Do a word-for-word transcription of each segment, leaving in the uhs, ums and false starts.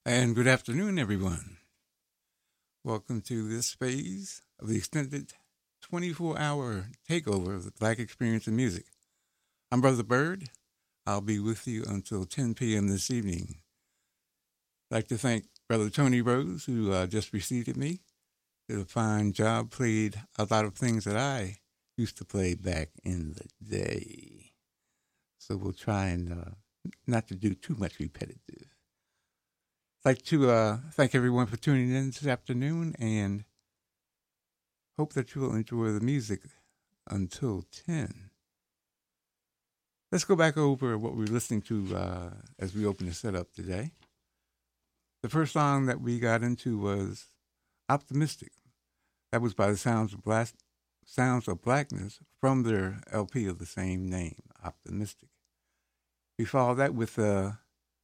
And good afternoon, everyone. Welcome to this phase of the extended twenty-four hour takeover of the Black Experience in Music. I'm Brother Bird. I'll be with you until ten p.m. this evening. I'd like to thank Brother Tony Rose, who uh, just preceded me. Did a fine job, played a lot of things that I used to play back in the day. So we'll try and uh, not to do too much repetitive. I'd like to uh, thank everyone for tuning in this afternoon and hope that you will enjoy the music until ten. Let's go back over what we were listening to uh, as we open the setup today. The first song that we got into was Optimistic. That was by the Sounds of, Blas- Sounds of Blackness from their L P of the same name, Optimistic. We followed that with a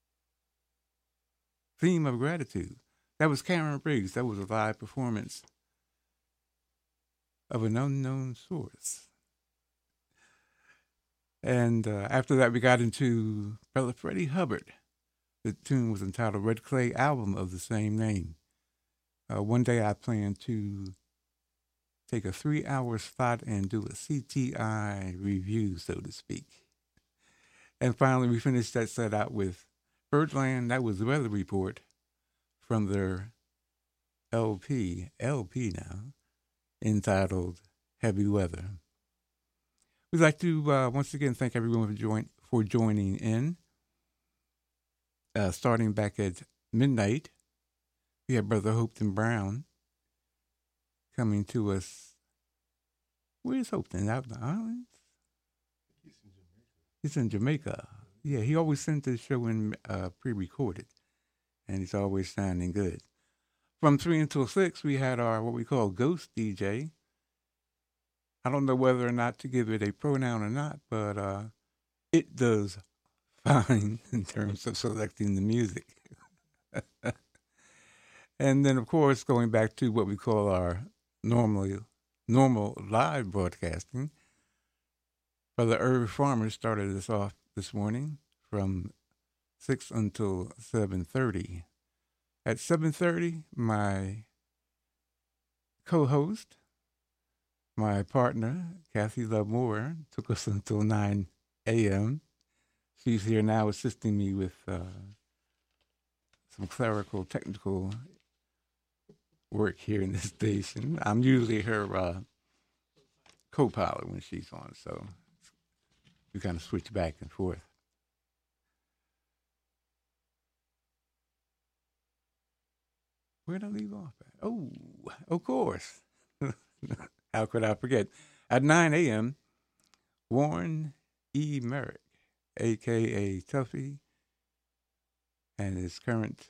Theme of Gratitude. That was Cameron Briggs. That was a live performance of an unknown source. And uh, after that, we got into Brother Freddie Hubbard. The tune was entitled Red Clay Album of the same name. Uh, one day I plan to take a three-hour slot and do a C T I review, so to speak. And finally, we finished that set out with Birdland. That was the Weather Report from their L P, L P now, entitled Heavy Weather. We'd like to uh, once again thank everyone for, join, for joining in. Uh, starting back at midnight, we have Brother Hopeton Brown coming to us. Where's Hopeton? Out in the islands? He's in Jamaica. He's in Jamaica. Yeah, he always sends the show in uh, pre-recorded, and he's always sounding good. From three until six, we had our what we call Ghost D J. I don't know whether or not to give it a pronoun or not, but uh, it does fine in terms of selecting the music. And then, of course, going back to what we call our normally normal live broadcasting, Brother Irv Farmer started us off this morning from six until seven thirty. At seven thirty, my co-host, my partner, Kathy Love Moore, took us until nine a.m. She's here now assisting me with uh, some clerical, technical work here in this station. I'm usually her uh, co-pilot when she's on, so we kind of switch back and forth. Where'd I leave off at? Oh, of course. How could I forget? At nine a.m., Warren E. Merrick, a k a. Tuffy, and his current,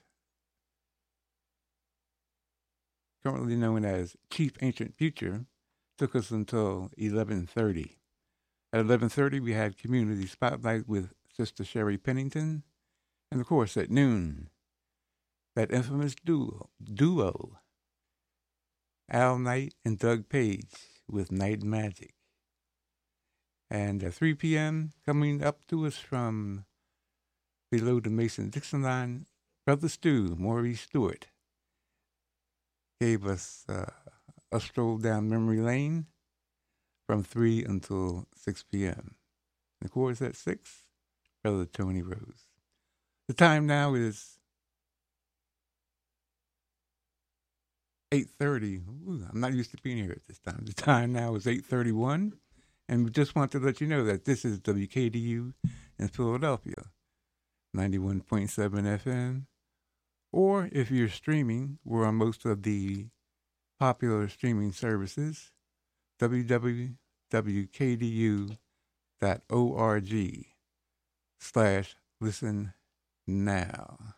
currently known as Chief Ancient Future, took us until eleven thirty. At eleven thirty, we had Community Spotlight with Sister Sherry Pennington. And, of course, at noon, that infamous duo, duo Al Knight and Doug Page with Night Magic. And at three p.m., coming up to us from below the Mason-Dixon line, Brother Stu, Maurice Stewart, gave us uh, a stroll down memory lane from three until six p.m. And, of course, at six, Brother Tony Rose. The time now is eight thirty. Ooh, I'm not used to being here at this time. The time now is eight thirty-one, and we just want to let you know that this is W K D U in Philadelphia, ninety-one point seven F M. Or if you're streaming, we're on most of the popular streaming services, w w w dot k d u dot org slash listen now.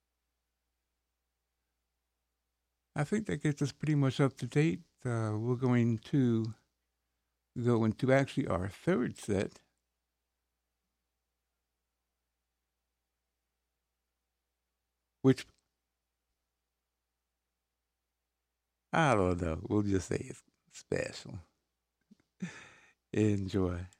I think that gets us pretty much up to date. Uh, we're going to go into actually our third set. Which, I don't know, we'll just say it's special. Enjoy.